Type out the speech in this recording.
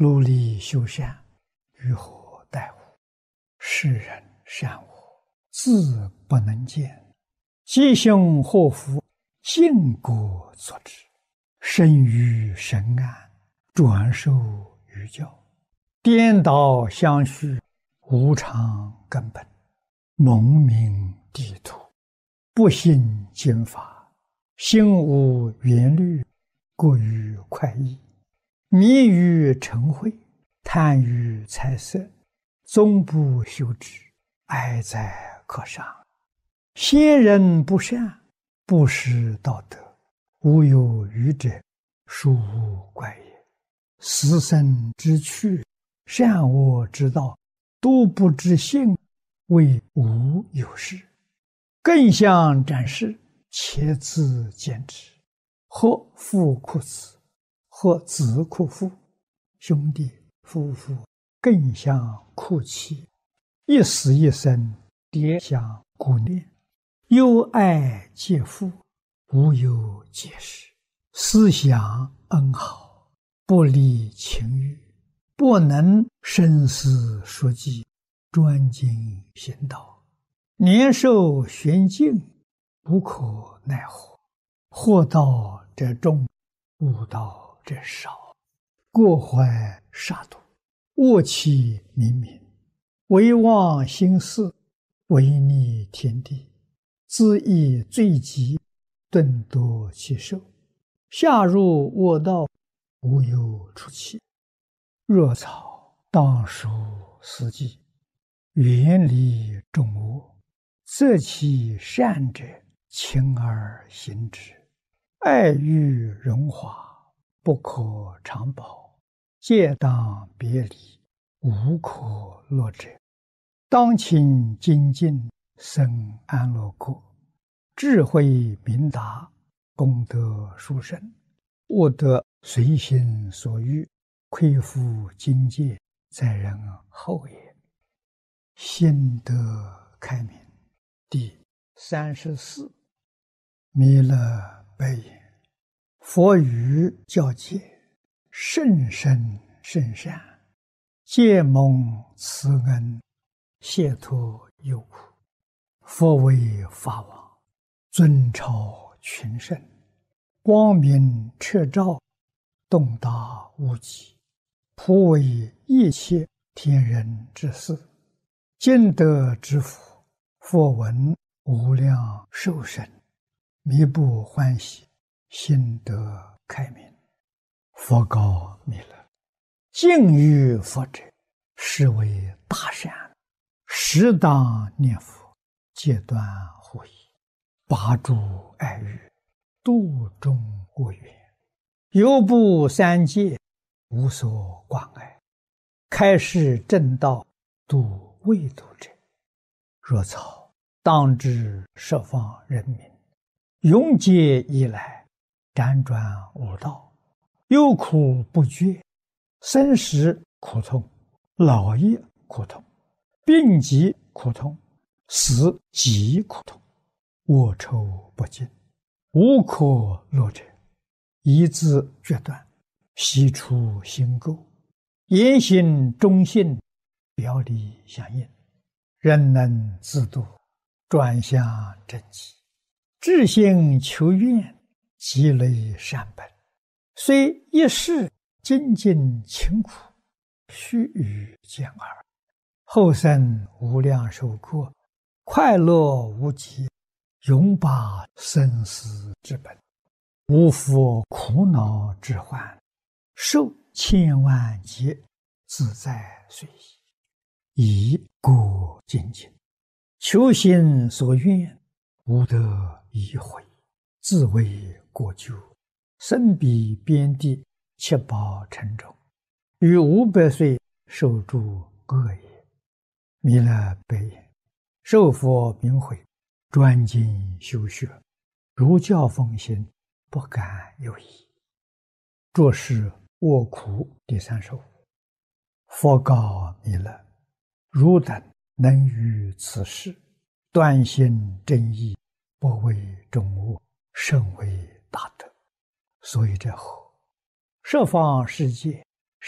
努力修善，于何待乎？世人善恶，自不能见。吉凶祸福，尽各作之。生于深暗，转受于教。颠倒相续，无常根本。蒙名地土，不信经法。心无缘虑，过于快意。迷于嗔恚，贪于财色，终不修止，哀哉可伤。先人不善，不识道德，无有余者，殊无怪也。死生之趣，善恶之道，都不知性，谓无有事。更相展示，且自见之。或父哭子，或子哭父，兄弟夫妇更相哭泣，一死一生，迭相顾念。忧爱皆父，无有解释。思想恩好，不离情欲，不能深思熟记，专精行道。年寿玄静，无可奈何。祸道者众，悟道者少。过怀杀戮，恶气冥冥，唯忘心事，违逆天地。自意罪极，顿夺其寿。下入恶道，无有出期。若草当属四季，远离众恶。择其善者，亲而行之。爱欲荣华，不可长保。戒当别离，无可乐者。当勤精进，生安乐国。智慧明达，功德殊胜。悟得随心所欲，亏负境界，在人后也。心得开明。第34。弥勒白言：佛语教戒，甚深甚善，皆蒙慈恩，解脱忧苦。佛为法王，尊超群圣，光明彻照，洞达无极，普为一切天人之事。今得之福，佛闻无量寿生，弥不欢喜，心得开明。佛告弥勒：敬于佛者，是为大善，适当念佛，戒断护疑，拔诸爱欲，度众恶缘，犹不三界，无所关爱，开示正道，度未度者。若草当知十方人民，永劫以来，辗转无道，忧苦不绝，生时苦痛，老也苦痛，病疾苦痛，死极苦痛，恶臭不尽，无可乐者。一字决断，悉出心垢，言行忠信，表里相应，人能自度，转向正极。至心求愿，积累善本，虽一世精进勤苦，须臾见耳。后生无量寿过，快乐无极，永拔生死之本，无复苦恼之患，受千万劫，自在随意。以故精进，求心所愿，无得一回，自为过咎，身彼边地，七宝沉重，于500岁受诸恶也。弥勒白言：受佛名诲，专精修学，如教奉行，不敢有疑。着是卧苦第35。佛告弥勒：汝等能于此事，断心正义，不为众恶，甚为大德。所以这后十方世界